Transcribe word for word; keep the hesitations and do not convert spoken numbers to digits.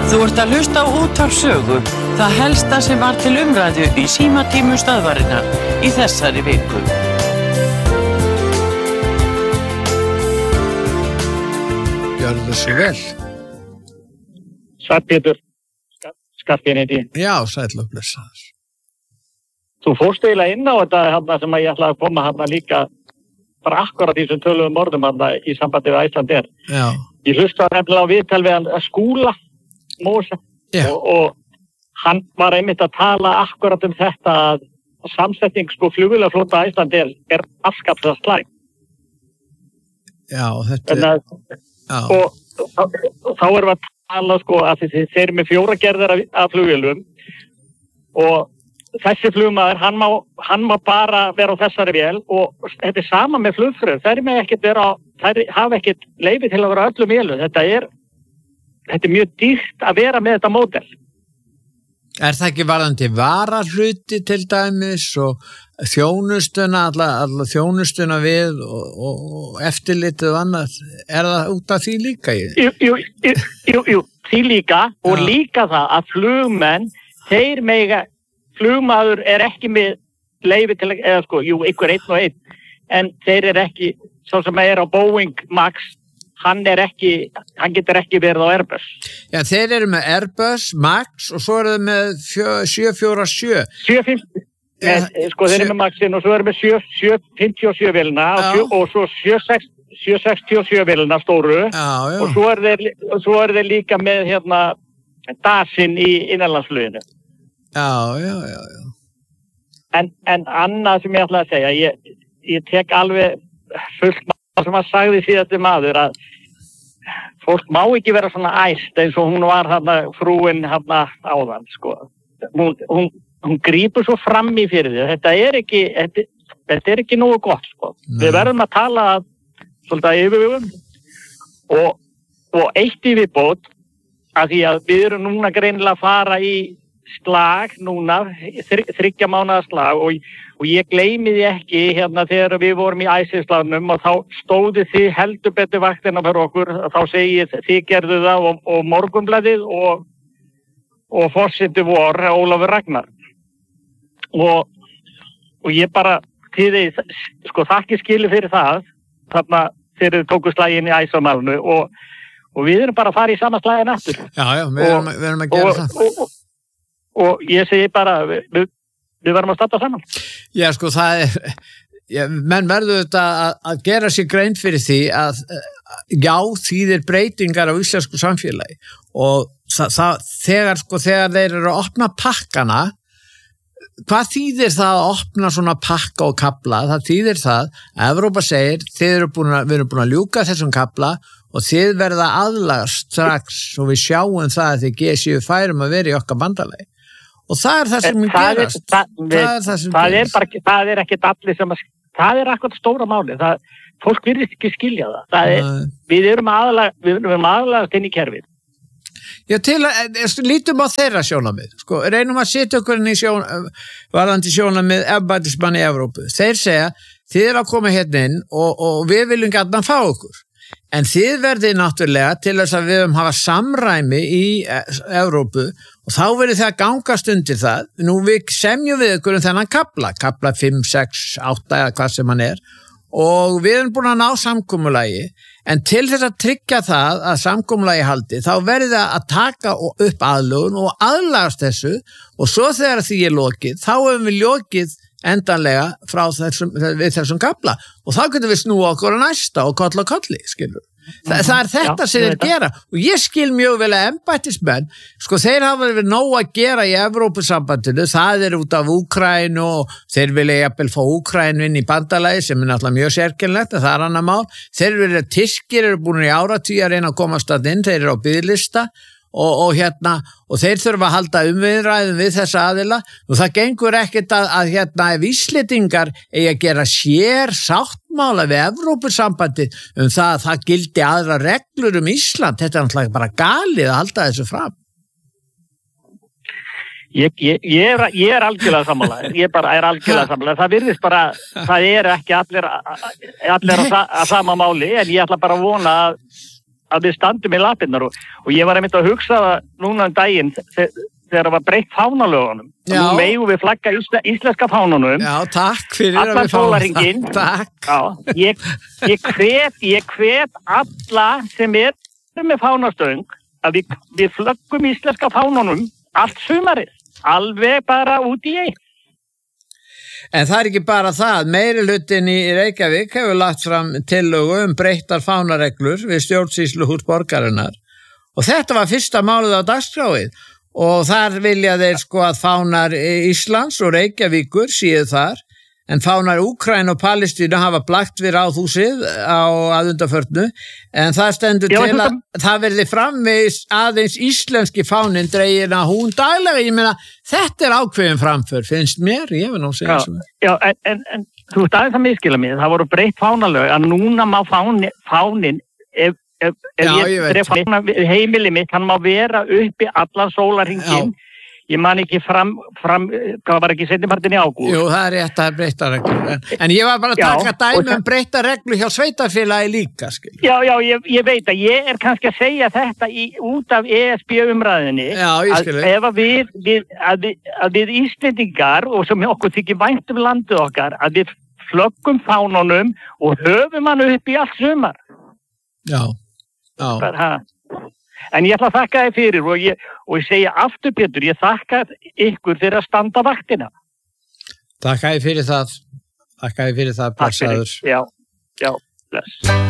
Þú ert að hlusta á Útvarp Sögu, það helsta sem var til umræðu í símatímum stöðvarinnar í þessari viku. Gjörðu svo vel. Sæll Pétur, Skarphéðinn heiti ég. Já, sæll og blessaður. Þú fórst eiginlega inn á þetta hérna, sem ég ætlaði að koma hérna, líka bara akkurat í þessum töluðum orðum hérna, í sambandi við Icelandair. Já. Ég hlustaði nefnilega á viðtal við hann Skúla Móse og, og hann var einmitt að tala akkurat um þetta að samsetning sko flugvélaflota Icelandair er afskaplega slæm. Já, þetta er... Já. Og, og, og þá erum við að tala sko að þeir eru með fjóra gerðir af, af flugvélum og þessi flugmaður, hann má, hann má bara vera á þessari vél og þetta er sama með flugfröð. Þær með ekkert vera á, þær hafa ekkert leyfi til að vera öllum vélum. Þetta er, þetta er mjög dýrt að vera með þetta módel. Er það ekki varðandi varahluti til dæmis og þjónustuna, alla, alla þjónustuna við og, og, og eftirlitið og annað? Er það út af því líka? Jú, jú, jú, jú, jú því líka og Já. Líka það að flugmenn, þeir mega flugmaður er ekki með leyfi til að, eða sko, jú, ykkur einn og einn, en þeir er ekki, svo sem er á Boeing Max, hann er ekki, hann getur ekki verið á Airbus. Já, þeir eru með Airbus, Max og svo eru þeir með sjö fjögur sjö. sjö fimmtíu, ja, sko þeir eru með Maxin og svo eru með sjö fimmtíu og sjö vélina og, og svo sjö sextíu og sjö vélina stóru já, já. og svo eru þeir, svo eru þeir líka með hérna Dasin í innanlandsfluginu. Já, já, já, já. En, en annað sem ég ætla að segja, ég, ég tek alveg fullt maður sem að sagði síðasti maður að fólk má ekki vera svona æst eins og hún var hérna frúin hérna áðan, sko. Hún, hún, hún grípur svo fram í fyrir því. Þetta er ekki, þetta, þetta er ekki nógu gott, sko. Nei. Við verðum að tala svolítið yfirvegum og, og eitt í viðbót að því að við erum núna greinilega að fara í slag núna, þriggja mánaða slag og, og ég gleymi því ekki hérna þegar við vorum í æsislagnum og þá stóði þið heldur betur vaktina fyrir okkur, þá segið þið gerðu það og, og Morgunblaðið og, og forseti vor Ólafur Ragnar og, og ég bara þið, sko þakki skilu fyrir það þarna þegar þið tóku slaginn í æsamálnu og, og við erum bara að fara í sama slaginn aftur. Já, já, við erum, við erum að gera og, það. Og, og, Og ég segi bara, við, við verðum að starta saman. Já, sko, það er, já, menn verður þetta að, að gera sér grein fyrir því að, já, þýðir breytingar á íslensku samfélagi og það, það, þegar, sko, þegar þeir eru að opna pakkana, hvað þýðir það að opna svona pakka og kapla? Það þýðir það, Evrópa segir, þið eru búin að, við erum búin að ljúka þessum kapla og þið verða aðlagast strax og við sjáum það að þið séu færum að vera í okkar bandalagi. Og það er það sem mun gerast. Það, það, það er það sem það gerast. Er bara, það er ekkert allir sem að, það er akkurat stóra máli. Það, fólk virðist ekki skilja það. það er, við erum aðalega, við erum aðalagast inn í kerfið. Já, til að, lítum á þeirra sjónamið. Sko, reynum að setja okkur inn í sjón, varðandi sjónamið embættismann í Evrópu. Þeir segja, þið er að koma hérna inn og, og við viljum gætna fá okkur. En þið verðið náttúrulega til þess að við höfum hafa samræmi í Evrópu og þá verður það að gangast undir það. Nú við semjum við ykkur um þennan kapla, kapla fimm, sex, átta eða hvað sem hann er og við erum búin að ná samkomulagi en til þess að tryggja það að samkomulagi haldi þá verður það að taka upp aðlögun og aðlagast þessu og svo þegar því er lokið þá höfum við lokið endanlega frá þessum, við þessum kapla og þá getum við snúa okkur að næsta og kolla kolli, skilur. Þa, það er þetta Já, sem þeir gera og ég skil mjög vel að embættismenn, sko þeir hafa verið nóg að gera í Evrópusambandinu, það er út af Úkraínu og þeir vilja jafnvel fá Úkraínu inn í bandalagi sem er náttúrulega mjög sérkennilegt, það er annar mál, þeir vilja Tyrkir eru búin í áratugir að reyna að komast að inn, þeir eru á biðlista Og, og hérna, og þeir þurfa að halda umviðræðum við þessa aðila og það gengur ekkert að, að hérna ef Íslendingar eigi að gera sér sáttmála við Evrópusambandi um það að það gildi aðra reglur um Ísland, þetta er náttúrulega bara galið að halda þessu fram. Ég, ég, ég, er, ég er algjörlega sammála, ég bara er algjörlega sammála, það virðist bara, það er ekki allir, allir að, að sama máli en ég ætla bara að vona að að við standum í lapirnar og, og ég var einmitt að hugsa það núna um daginn þegar það var breytt fánalögunum. Nú megum við flagga ísle, íslenska fánunum. Já, takk fyrir að allan við fáum sólarhringinn. Takk. Já, ég, ég hvet, ég hvet alla sem er með fánastöng að við, við flöggum íslenska fánunum allt sumarið, alveg bara út í eitt. En það er ekki bara það, meiri hlutin í Reykjavík hefur lagt fram tillögu um breyttar fánareglur við stjórnsýsluhús borgarinnar og þetta var fyrsta málið á dagskráið og þar vilja þeir sko að fánar Íslands og Reykjavíkur séu þar en fánar Úkraínu og Palestínu hafa blakt við ráðhúsið á aðundarförnu en það stendur Já, til að þetta... það verði framvegis aðeins íslenski fánin dregin að hún daglega, ég meina þetta er ákveðin framför, finnst mér, ég vil ná segja Já, já en, en, en þú veist aðeins að miskila mig, það voru breytt fánalög að núna má fáni, fánin ef, ef, ef Já, ég, ég ég fána heimili mitt, hann má vera uppi allan sólarhringinn. Ég man ekki fram, fram, það var ekki seinnipartin í ágúst. Jú, það er rétt að það er breytta reglur. En, en ég var bara að taka Já, dæmi um breytta reglur hjá sveitarfélagi líka, skil. Já, já, ég, ég veit að ég er kannski að segja þetta í, út af E S B umræðinni. Já, ég skil. Að ef að við, við, að við, að við Íslendingar og sem okkur þykir vænt um landið okkar, að við flöggum fánunum og höfum hann upp í allt sumar. Já, já. Bara, en ég ætla að þakka þið fyrir og ég, og ég segja aftur Pétur, ég þakka ykkur fyrir að standa vaktina. Þakka þið fyrir það. Þakka þið fyrir það, blessaður. Já, já, bless.